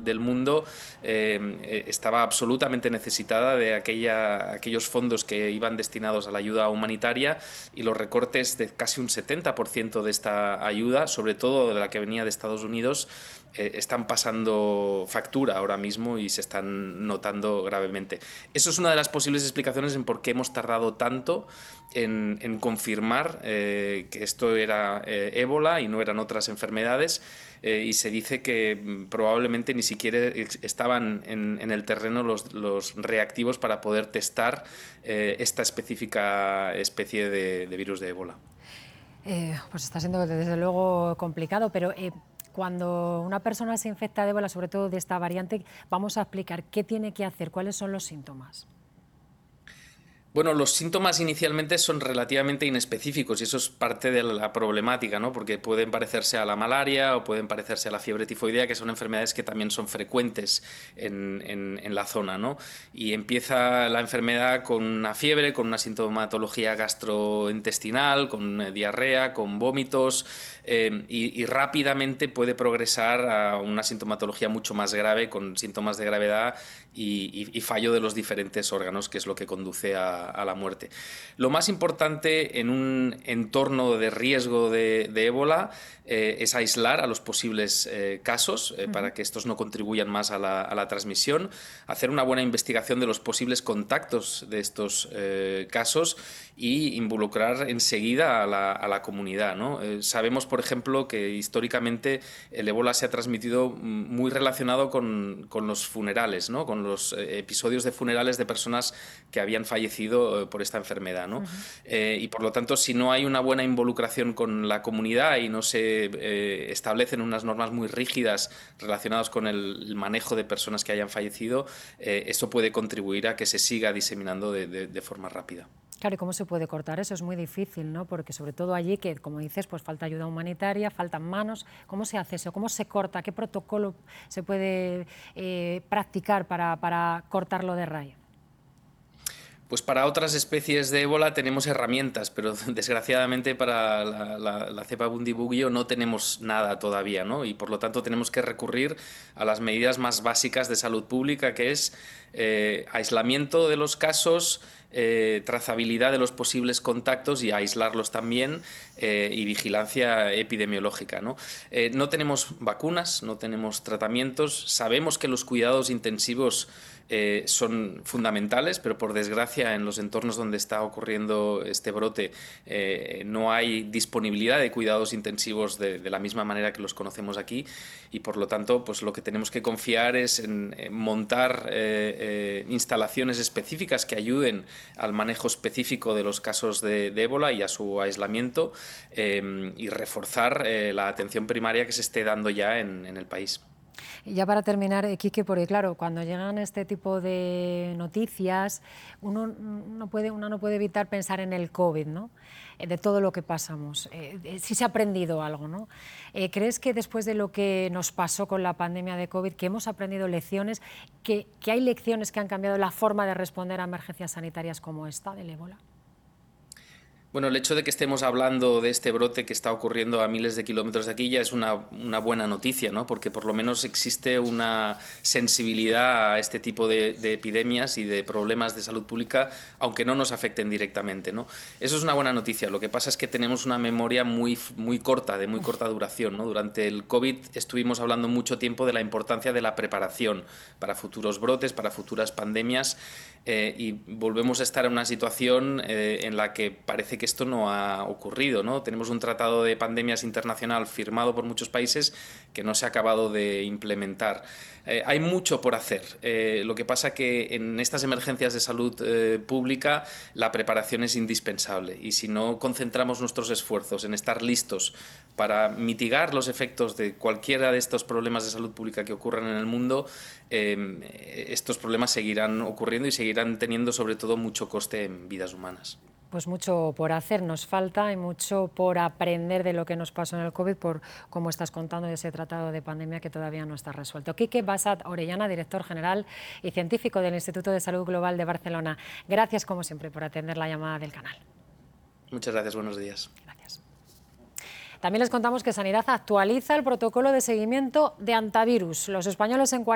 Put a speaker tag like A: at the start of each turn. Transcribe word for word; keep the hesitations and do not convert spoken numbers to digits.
A: del mundo eh, estaba absolutamente necesitada de aquella, aquellos fondos que iban destinados a la ayuda humanitaria, y los recortes de casi un setenta por ciento de esta ayuda, sobre todo de la que venía de Estados Unidos, eh, están pasando factura ahora mismo y se están notando gravemente. Eso es una de las posibles explicaciones en por qué hemos tardado tanto en, en confirmar eh, que esto era eh, ébola y no eran otras enfermedades, eh, y se dice que mm, probablemente ni siquiera estaban en, en el terreno los, los reactivos para poder testar eh, esta específica especie de, de virus de ébola.
B: Eh, pues está siendo desde luego complicado, pero eh, cuando una persona se infecta de ébola, sobre todo de esta variante, vamos a explicar qué tiene que hacer, cuáles son los síntomas.
A: Bueno, los síntomas inicialmente son relativamente inespecíficos y eso es parte de la problemática, ¿no? Porque pueden parecerse a la malaria o pueden parecerse a la fiebre tifoidea, que son enfermedades que también son frecuentes en, en, en la zona, ¿no? Y empieza la enfermedad con una fiebre, con una sintomatología gastrointestinal, con eh, diarrea, con vómitos, eh, y, y rápidamente puede progresar a una sintomatología mucho más grave, con síntomas de gravedad y, y, y fallo de los diferentes órganos, que es lo que conduce a a la muerte. Lo más importante en un entorno de riesgo de, de ébola eh, es aislar a los posibles eh, casos eh, uh-huh. para que estos no contribuyan más a la, a la transmisión, hacer una buena investigación de los posibles contactos de estos eh, casos y involucrar enseguida a la, a la comunidad, ¿no? Eh, sabemos, por ejemplo, que históricamente el ébola se ha transmitido muy relacionado con, con los funerales, ¿no? Con los eh, episodios de funerales de personas que habían fallecido por esta enfermedad, ¿no? Uh-huh. eh, y por lo tanto, si no hay una buena involucración con la comunidad y no se eh, establecen unas normas muy rígidas relacionadas con el, el manejo de personas que hayan fallecido, eh, esto puede contribuir a que se siga diseminando de, de, de forma rápida.
B: Claro, ¿y cómo se puede cortar eso? Es muy difícil, ¿no? Porque sobre todo allí, que como dices, pues falta ayuda humanitaria, faltan manos. ¿Cómo se hace eso? ¿Cómo se corta? ¿Qué protocolo se puede eh, practicar para, para cortarlo de raíz?
A: Pues para otras especies de ébola tenemos herramientas, pero desgraciadamente para la, la, la cepa Bundibugyo no tenemos nada todavía, ¿no? Y por lo tanto tenemos que recurrir a las medidas más básicas de salud pública, que es eh, aislamiento de los casos, eh, trazabilidad de los posibles contactos y aislarlos también, eh, y vigilancia epidemiológica, ¿no? Eh, no tenemos vacunas, no tenemos tratamientos, sabemos que los cuidados intensivos Eh, son fundamentales, pero por desgracia en los entornos donde está ocurriendo este brote eh, no hay disponibilidad de cuidados intensivos de, de la misma manera que los conocemos aquí, y por lo tanto pues lo que tenemos que confiar es en, en montar eh, eh, instalaciones específicas que ayuden al manejo específico de los casos de, de ébola y a su aislamiento, eh, y reforzar eh, la atención primaria que se esté dando ya en, en el país.
B: Y ya para terminar, eh, Quique, porque claro, cuando llegan este tipo de noticias, uno no puede, uno no puede evitar pensar en el COVID, ¿no? Eh, de todo lo que pasamos. Eh, eh, si se ha aprendido algo, ¿no? Eh, ¿Crees que después de lo que nos pasó con la pandemia de COVID, que hemos aprendido lecciones, que, que hay lecciones que han cambiado la forma de responder a emergencias sanitarias como esta del ébola?
A: Bueno, el hecho de que estemos hablando de este brote que está ocurriendo a miles de kilómetros de aquí ya es una, una buena noticia, ¿no? Porque por lo menos existe una sensibilidad a este tipo de, de epidemias y de problemas de salud pública, aunque no nos afecten directamente, ¿no? Eso es una buena noticia. Lo que pasa es que tenemos una memoria muy, muy corta, de muy corta duración, ¿no? Durante el COVID estuvimos hablando mucho tiempo de la importancia de la preparación para futuros brotes, para futuras pandemias, eh, y volvemos a estar en una situación eh, en la que parece que esto no ha ocurrido, ¿no? Tenemos un tratado de pandemias internacional firmado por muchos países que no se ha acabado de implementar. Eh, hay mucho por hacer. Eh, lo que pasa que en estas emergencias de salud eh, pública la preparación es indispensable, y si no concentramos nuestros esfuerzos en estar listos para mitigar los efectos de cualquiera de estos problemas de salud pública que ocurran en el mundo, eh, estos problemas seguirán ocurriendo y seguirán teniendo sobre todo mucho coste en vidas humanas.
B: Pues mucho por hacer nos falta y mucho por aprender de lo que nos pasó en el COVID, por como estás contando de ese tratado de pandemia que todavía no está resuelto. Quique Bassat Orellana, director general y científico del Instituto de Salud Global de Barcelona. Gracias, como siempre, por atender la llamada del canal.
A: Muchas gracias, buenos días.
B: Gracias. También les contamos que Sanidad actualiza el protocolo de seguimiento de antivirus. Los españoles en